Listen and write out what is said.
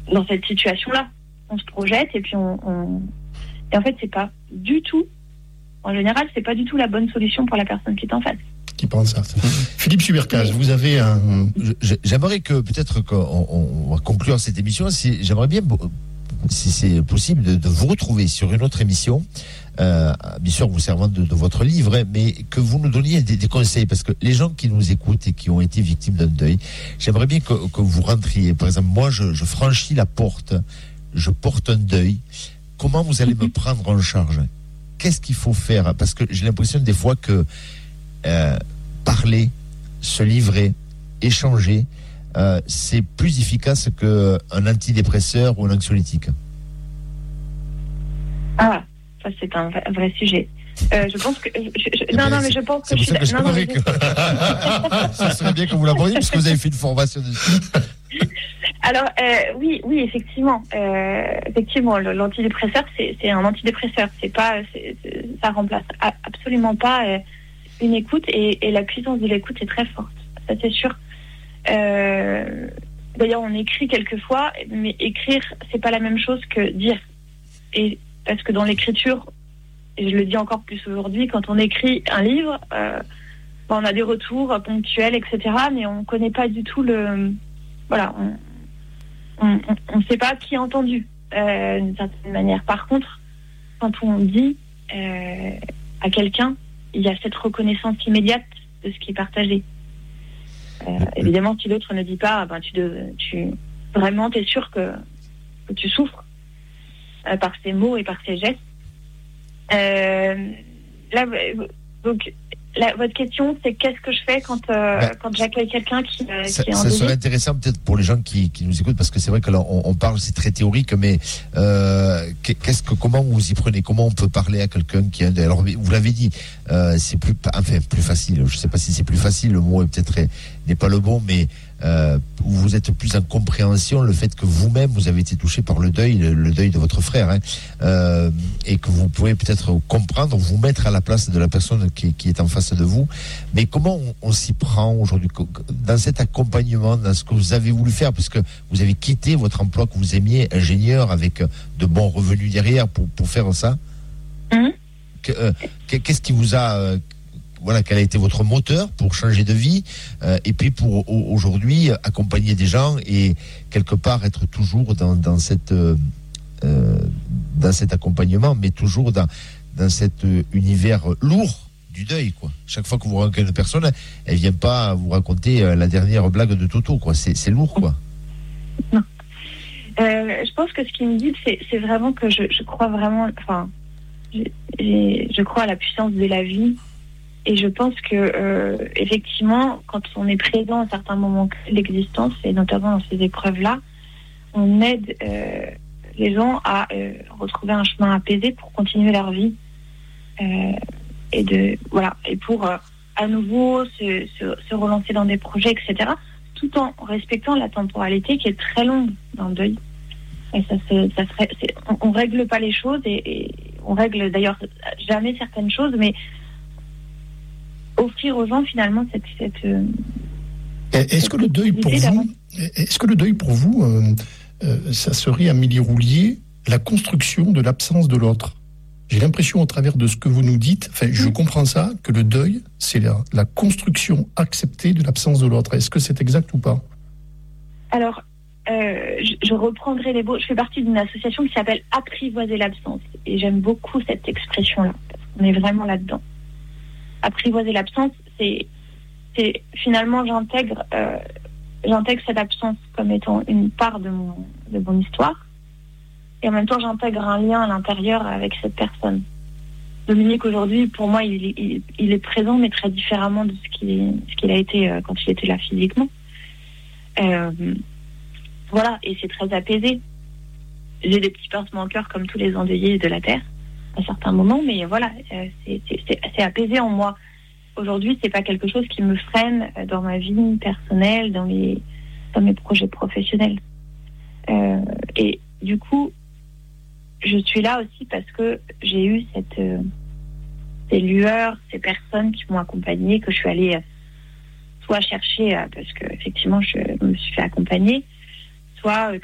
dans cette situation-là. On se projette et puis et en fait, c'est pas du tout, en général, c'est pas du tout la bonne solution pour la personne qui est en face. Qui pense ça. Philippe Subercaz, vous avez J'aimerais que peut-être qu'on va conclure cette émission. J'aimerais bien, si c'est possible, de vous retrouver sur une autre émission. Bien sûr, vous servant de votre livre, mais que vous nous donniez des conseils, parce que les gens qui nous écoutent et qui ont été victimes d'un deuil, j'aimerais bien que vous rentriez. Par exemple, moi, je franchis la porte, je porte un deuil. Comment vous allez me prendre en charge? Qu'est-ce qu'il faut faire? Parce que j'ai l'impression des fois que parler, se livrer, échanger, c'est plus efficace qu'un antidépresseur ou un anxiolytique. Ah, ça c'est un vrai sujet. Je pense que mais je pense que c'est pour ça que je voudrais que ça serait bien que vous l'abordiez, parce que vous avez fait une formation dessus. Alors oui, effectivement, l'antidépresseur c'est un antidépresseur, ça remplace absolument pas une écoute, et la puissance de l'écoute est très forte, ça c'est sûr. D'ailleurs, on écrit quelquefois, mais écrire c'est pas la même chose que dire, et parce que dans l'écriture, et je le dis encore plus aujourd'hui, quand on écrit un livre, on a des retours ponctuels, etc., mais on connaît pas du tout on ne sait pas qui a entendu d'une certaine manière. Par contre, quand on dit à quelqu'un, il y a cette reconnaissance immédiate de ce qui est partagé. Évidemment, si l'autre ne dit pas, tu vraiment t'es sûr que tu souffres par ses mots et par ses gestes. Votre question, c'est qu'est-ce que je fais quand j'accueille quelqu'un qui est en ça serait intéressant peut-être pour les gens qui nous écoutent, parce que c'est vrai que là on parle, c'est très théorique, mais comment vous y prenez? Comment on peut parler à quelqu'un qui a un deuil? Alors vous l'avez dit, c'est plus facile. Je sais pas si c'est plus facile, le mot n'est pas le bon, mais vous êtes plus en compréhension, le fait que vous-même vous avez été touché par le deuil de votre frère, et que vous pouvez peut-être comprendre, vous mettre à la place de la personne qui est en face de vous. Mais comment on s'y prend aujourd'hui dans cet accompagnement, dans ce que vous avez voulu faire, parce que vous avez quitté votre emploi que vous aimiez, ingénieur, avec de bons revenus derrière, pour faire ça? Qu'est-ce qui vous a quel a été votre moteur pour changer de vie, et puis pour aujourd'hui accompagner des gens et quelque part être toujours dans cet accompagnement, mais toujours dans cet univers lourd du deuil, quoi. Chaque fois que vous rencontrez une personne, elle vient pas vous raconter la dernière blague de Toto, quoi. C'est lourd, quoi. Non. Je pense que ce qui me guide, c'est vraiment que je crois vraiment, je crois à la puissance de la vie. Et je pense que effectivement, quand on est présent à certains moments de l'existence, et notamment dans ces épreuves-là, on aide les gens à retrouver un chemin apaisé pour continuer leur vie, et pour à nouveau se relancer dans des projets, etc., tout en respectant la temporalité qui est très longue dans le deuil. Et on règle pas les choses, et on règle d'ailleurs jamais certaines choses, mais offrir aux gens finalement cette Est-ce que le deuil pour vous, ça serait, Amélie Roulier, la construction de l'absence de l'autre? J'ai l'impression, au travers de ce que vous nous dites, je comprends ça, que le deuil, c'est la construction acceptée de l'absence de l'autre. Est-ce que c'est exact ou pas? Alors, je reprendrai les mots. Je fais partie d'une association qui s'appelle Apprivoiser l'absence, et j'aime beaucoup cette expression-là, parce qu'on est vraiment là-dedans. Apprivoiser l'absence, c'est finalement j'intègre cette absence comme étant une part de mon histoire, et en même temps j'intègre un lien à l'intérieur avec cette personne. Dominique, aujourd'hui, pour moi, il est présent, mais très différemment de ce qu'il a été quand il était là physiquement. Voilà, et c'est très apaisé. J'ai des petits pincements au cœur comme tous les endeuillés de la Terre à certains moments, mais voilà, c'est apaisé en moi. Aujourd'hui, c'est pas quelque chose qui me freine dans ma vie personnelle, dans mes projets professionnels. Et du coup, je suis là aussi parce que j'ai eu ces lueurs, ces personnes qui m'ont accompagnée, que je suis allée soit chercher parce que effectivement je me suis fait accompagner, soit que